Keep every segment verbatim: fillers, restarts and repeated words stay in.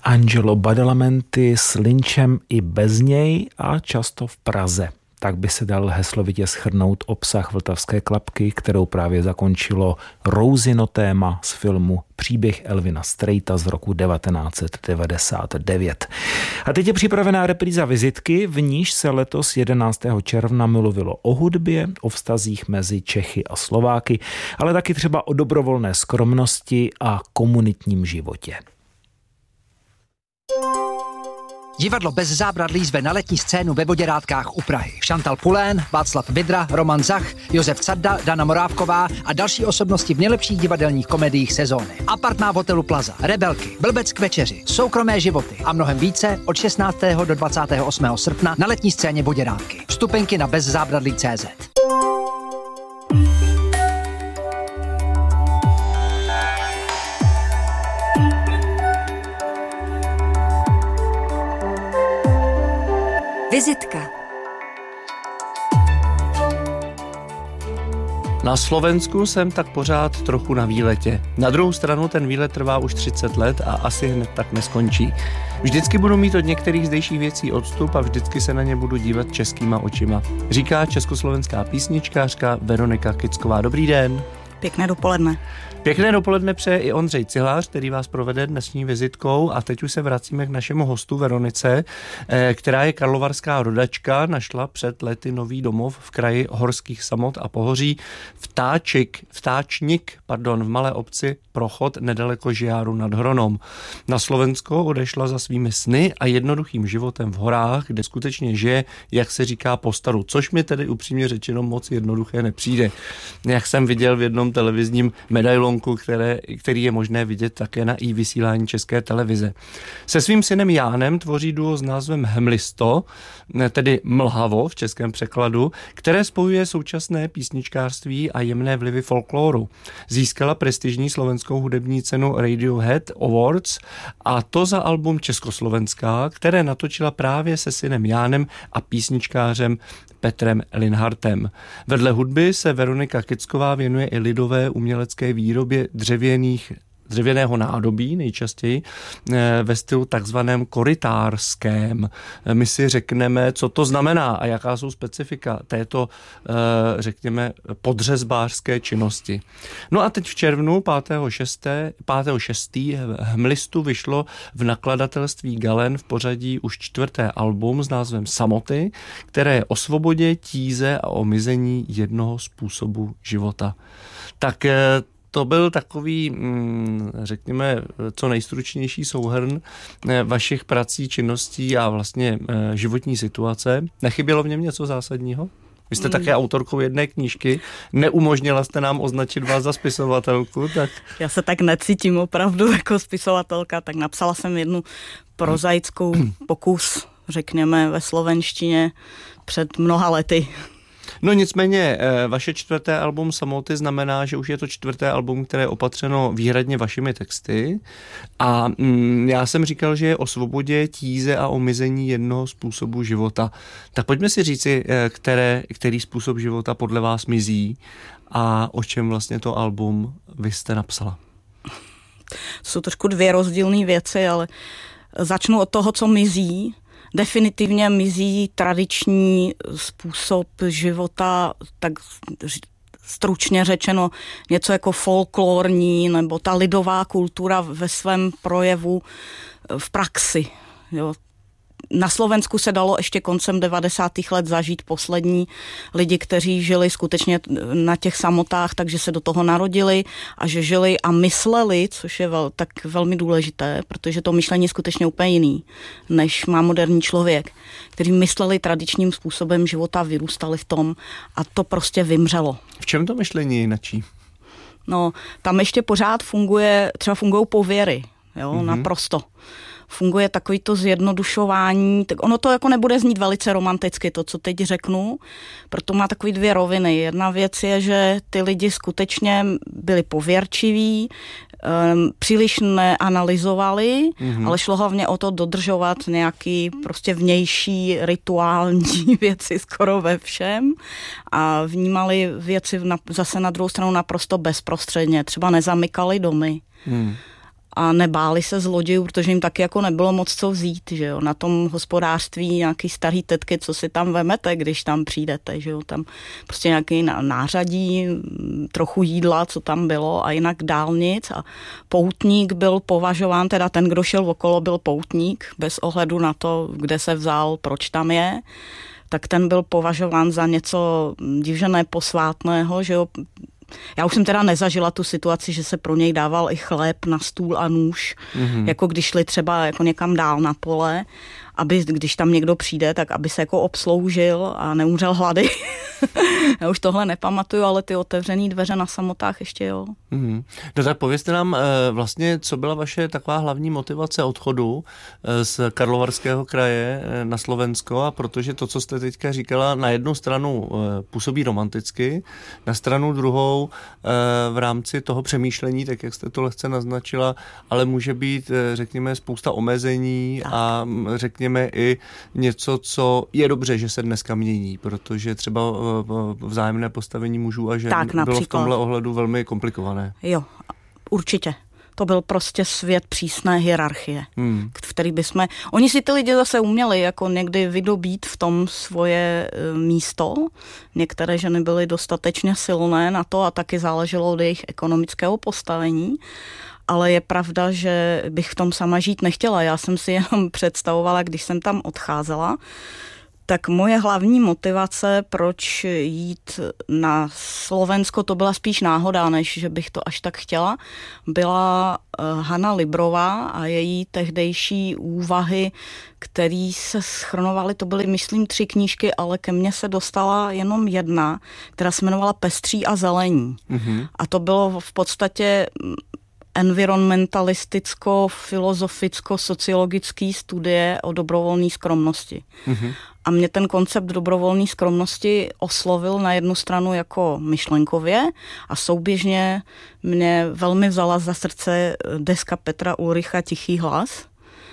Angelo Badalamenti s Lynchem i bez něj a často v Praze. Tak by se dal heslovitě shrnout obsah Vltavské klapky, kterou právě zakončilo Rousino téma z filmu Příběh Elvina Strejta z roku devatenáct set devadesát devět. A teď je připravená repríza Vizitky, v níž se letos jedenáctého června mluvilo o hudbě, o vztazích mezi Čechy a Slováky, ale taky třeba o dobrovolné skromnosti a komunitním životě. Divadlo Bez zábradlí zve na letní scénu ve Voděrádkách u Prahy. Šantal Pulén, Václav Vidra, Roman Zach, Josef Cadda, Dana Morávková a další osobnosti v nejlepších divadelních komediích sezóny. Apartmá v hotelu Plaza, Rebelky, Blbec k večeři, Soukromé životy a mnohem více od šestnáctého do dvacátého osmého srpna na letní scéně Voděrádky. Vstupenky na bezzábradlí tečka cé zet. Vizitka. Na Slovensku jsem tak pořád trochu na výletě. Na druhou stranu ten výlet trvá už třicet let a asi hned tak neskončí. Vždycky budu mít od některých zdejších věcí odstup a vždycky se na ně budu dívat českýma očima. Říká československá písničkářka Veronika Kicková. Dobrý den. Pěkné dopoledne. Pěkné dopoledne přeje i Ondřej Cihlář, který vás provede dnešní vizitkou, a teď už se vracíme k našemu hostu Veronice, která je karlovarská rodačka, našla před lety nový domov v kraji Horských Samot a pohoří Vtáčik, Vtáčnik, pardon, v malé obci Prochod nedaleko Žiaru nad Hronom. Na Slovensko odešla za svými sny a jednoduchým životem v horách, kde skutečně žije, jak se říká, po staru, což mi tedy upřímně řečeno moc jednoduché nepřijde. Jak jsem viděl v jednom televizním medailonku, které, který je možné vidět také na i vysílání České televize. Se svým synem Jánem tvoří duo s názvem Hmlisto, tedy Mlhavo v českém překladu, které spojuje současné písničkářství a jemné vlivy folkloru. Získala prestižní slovenskou hudební cenu Radiohead Awards, a to za album Československá, které natočila právě se synem Jánem a písničkářem Petrem Linhartem. Vedle hudby se Veronika Kicková věnuje i lidové umělecké výrobě dřevěných dřevěného nádobí, nejčastěji ve stylu takzvaném korytárském. My si řekneme, co to znamená a jaká jsou specifika této, řekněme, podřezbářské činnosti. No a teď v červnu pátého šestého Hmlistu vyšlo v nakladatelství Galen v pořadí už čtvrté album s názvem Samoty, které je o svobodě, tíze a o mizení jednoho způsobu života. Tak to byl takový, řekněme, co nejstručnější souhrn vašich prací, činností a vlastně životní situace. Nechybělo v něm něco zásadního? Vy jste také autorkou jedné knížky, neumožnila jste nám označit vás za spisovatelku, tak... Já se tak necítím opravdu jako spisovatelka, tak napsala jsem jednu prozaickou pokus, řekněme, ve slovenštině před mnoha lety. No nicméně, vaše čtvrté album Samoty znamená, že už je to čtvrté album, které je opatřeno výhradně vašimi texty, a mm, já jsem říkal, že je o svobodě, tíze a omizení jednoho způsobu života. Tak pojďme si říci, které, který způsob života podle vás mizí a o čem vlastně to album vy jste napsala. To jsou trošku dvě rozdílné věci, ale začnu od toho, co mizí. Definitivně mizí tradiční způsob života, tak stručně řečeno něco jako folklorní, nebo ta lidová kultura ve svém projevu v praxi. Jo. Na Slovensku se dalo ještě koncem devadesátých let zažít poslední lidi, kteří žili skutečně na těch samotách, takže se do toho narodili a že žili a mysleli, což je vel, tak velmi důležité, protože to myšlení je skutečně úplně jiný, než má moderní člověk, kteří mysleli tradičním způsobem života, vyrůstali v tom a to prostě vymřelo. V čem to myšlení je jinačí? No, tam ještě pořád funguje, třeba fungují pověry, jo, mm-hmm. naprosto. Funguje takový to zjednodušování, tak ono to jako nebude znít velice romanticky, to, co teď řeknu, proto má takový dvě roviny. Jedna věc je, že ty lidi skutečně byli pověrčiví, um, příliš neanalyzovali, mm-hmm. ale šlo hlavně o to dodržovat nějaký prostě vnější rituální věci skoro ve všem a vnímali věci na, zase na druhou stranu naprosto bezprostředně, třeba nezamykali domy. Mm. a nebáli se zlodějů, protože jim taky jako nebylo moc co vzít, že jo. Na tom hospodářství nějaký starý tetky, co si tam vemete, když tam přijdete, že jo. Tam prostě nějaký nářadí, trochu jídla, co tam bylo a jinak dálnic a poutník byl považován, teda ten, kdo šel okolo, byl poutník, bez ohledu na to, kde se vzal, proč tam je, tak ten byl považován za něco divžené posvátného, že jo. Já už jsem teda nezažila tu situaci, že se pro něj dával i chléb na stůl a nůž, mm-hmm. jako když šli třeba jako někam dál na pole, aby když tam někdo přijde, tak aby se jako obsloužil a neumřel hlady. Já už tohle nepamatuju, ale ty otevřený dveře na samotách ještě jo. Mm-hmm. No tak povězte nám vlastně, co byla vaše taková hlavní motivace odchodu z Karlovarského kraje na Slovensko, a protože to, co jste teďka říkala, na jednu stranu působí romanticky, na stranu druhou v rámci toho přemýšlení, tak jak jste to lehce naznačila, ale může být, řekněme, spousta omezení tak. a řekněme i něco, co je dobře, že se dneska mění, protože třeba vzájemné postavení mužů a žen tak, bylo v tomhle ohledu velmi komplikované. Jo, určitě. To byl prostě svět přísné hierarchie, hmm. v který bychom... Oni si ty lidi zase uměli jako někdy vydobít v tom svoje místo. Některé ženy byly dostatečně silné na to a taky záleželo od jejich ekonomického postavení. Ale je pravda, že bych v tom sama žít nechtěla. Já jsem si jenom představovala, když jsem tam odcházela, tak moje hlavní motivace, proč jít na Slovensko, to byla spíš náhoda, než že bych to až tak chtěla, byla Hana Librová a její tehdejší úvahy, které se shrnovaly, to byly, myslím, tři knížky, ale ke mně se dostala jenom jedna, která se jmenovala Pestří a zelení. Mm-hmm. A to bylo v podstatě environmentalisticko-filozoficko-sociologické studie o dobrovolné skromnosti. Mm-hmm. A mě ten koncept dobrovolné skromnosti oslovil na jednu stranu jako myšlenkově a souběžně mě velmi vzala za srdce deska Petra Ulricha Tichý hlas,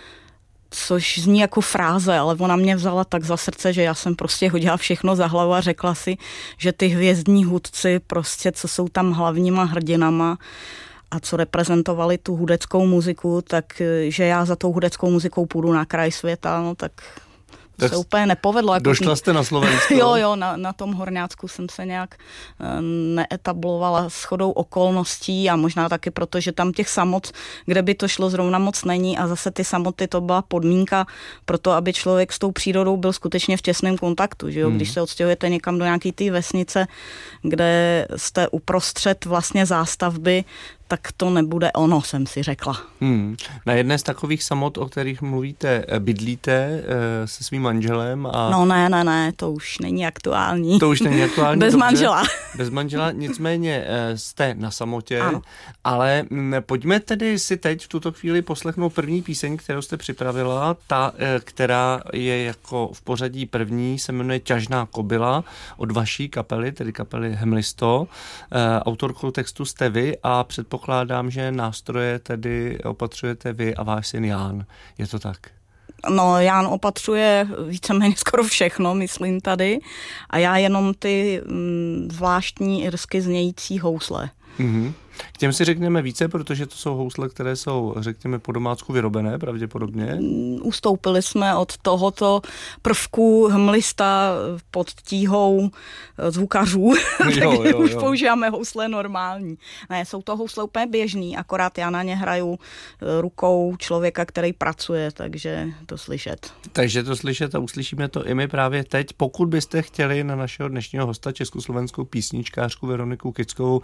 což zní jako fráze, ale ona mě vzala tak za srdce, že já jsem prostě hodila všechno za hlavu a řekla si, že ty hvězdní hudci prostě, co jsou tam hlavníma hrdinama, a co reprezentovali tu hudeckou muziku, tak že já za tou hudeckou muzikou půjdu na kraj světa, no tak to se úplně nepovedlo. Jako došla jste na Slovensko? Jo, jo, na, na tom Horňácku jsem se nějak neetablovala shodou okolností a možná taky proto, že tam těch samot, kde by to šlo, zrovna moc není a zase ty samoty, to byla podmínka pro to, aby člověk s tou přírodou byl skutečně v těsném kontaktu, že jo? Hmm. Když se odstěhujete někam do nějaký té vesnice, kde jste uprostřed vlastně zástavby, tak to nebude ono, jsem si řekla. Hmm. Na jedné z takových samot, o kterých mluvíte, bydlíte se svým manželem? A... No ne, ne, ne, to už není aktuální. To už není aktuální. Bez dobře. manžela. Bez manžela, nicméně jste na samotě, ano. Ale pojďme tedy si teď v tuto chvíli poslechnout první píseň, kterou jste připravila, ta, která je jako v pořadí první, se jmenuje Ťažná kobyla od vaší kapely, tedy kapely Hemlisto. Autorkou textu jste vy a předpokládám, Pokládám, že nástroje tedy opatřujete vy a váš syn Ján. Je to tak? No, Ján opatřuje víceméně skoro všechno, myslím tady. A já jenom ty mm, zvláštní irsky znějící housle. Mm-hmm. K těm si řekneme více, protože to jsou housle, které jsou, řekněme, po domácku vyrobené, pravděpodobně. Ustoupili jsme od tohoto prvku Hmlista pod tíhou zvukařů, takže jo, jo, už jo. používáme housle normální. Ne, jsou to housle úplně běžný, akorát já na ně hraju rukou člověka, který pracuje, takže to slyšet. Takže to slyšet a uslyšíme to i my právě teď. Pokud byste chtěli na našeho dnešního hosta, československou písničkářku Veroniku Kickovou,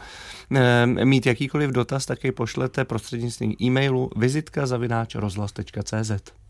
mít jakýkoliv dotaz, tak jej pošlete prostřednictvím e-mailu vizitka zavináč rozhlas tečka cé zet.